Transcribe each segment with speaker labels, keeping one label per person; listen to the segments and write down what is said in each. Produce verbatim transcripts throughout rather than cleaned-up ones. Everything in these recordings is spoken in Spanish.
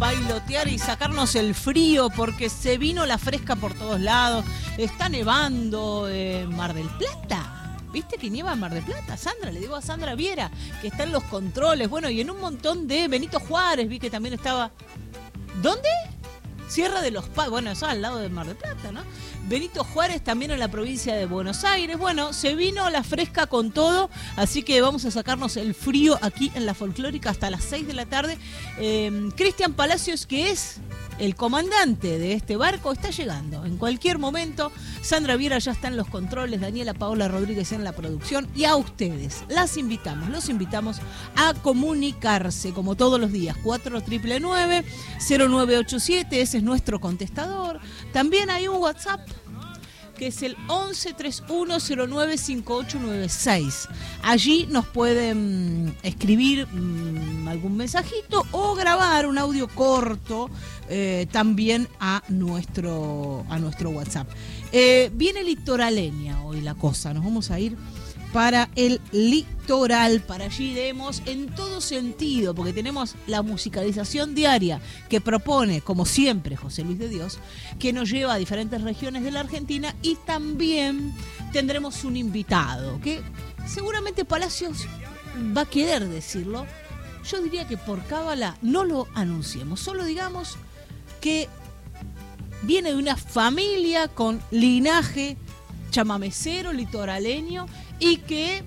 Speaker 1: bailotear y sacarnos el frío porque se vino la fresca por todos lados. Está nevando en Mar del Plata. ¿Viste que nieva en Mar del Plata? Sandra, le digo a Sandra Viera, que está en los controles. Bueno, y en un montón de Benito Juárez, vi que también estaba... ¿Dónde? Sierra de los Padres. Bueno, eso al lado de Mar del Plata, ¿no? Benito Juárez también en la provincia de Buenos Aires. Bueno, se vino la fresca con todo, así que vamos a sacarnos el frío aquí en la Folclórica hasta las seis de la tarde. Eh, Cristian Palacios, que es el comandante de este barco, está llegando en cualquier momento. Sandra Viera ya está en los controles, Daniela Paola Rodríguez en la producción, y a ustedes las invitamos, los invitamos a comunicarse como todos los días. Cuatro nueve nueve, cero nueve ocho siete, ese es nuestro contestador. También hay un WhatsApp que es el once treinta y uno cero nueve cincuenta y ocho noventa y seis. Allí nos pueden escribir mmm, algún mensajito o grabar un audio corto eh, también a nuestro, a nuestro WhatsApp. Eh, viene litoraleña hoy la cosa, nos vamos a ir para el litoral, para allí iremos en todo sentido, porque tenemos la musicalización diaria que propone, como siempre, José Luis de Dios, que nos lleva a diferentes regiones de la Argentina, y también tendremos un invitado, que seguramente Palacios va a querer decirlo. Yo diría que por cábala no lo anunciemos, solo digamos que viene de una familia con linaje chamamecero, litoraleño, y que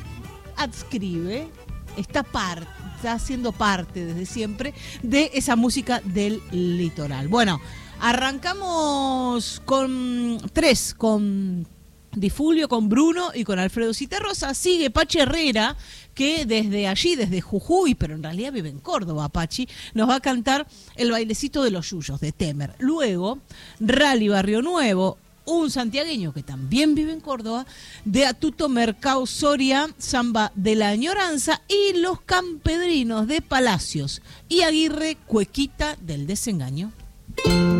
Speaker 1: adscribe, está, par, está haciendo parte desde siempre de esa música del litoral. Bueno, arrancamos con tres, con Di Fulvio, con Bruno y con Alfredo Citarrosa. Sigue Pachi Herrera, que desde allí, desde Jujuy, pero en realidad vive en Córdoba, Pachi, nos va a cantar el bailecito de los yuyos de Temer. Luego, Rally Barrio Nuevo, un santiagueño que también vive en Córdoba, de Atuto Mercado Soria, Samba de la Añoranza, y Los Campedrinos de Palacios y Aguirre, Cuequita del Desengaño.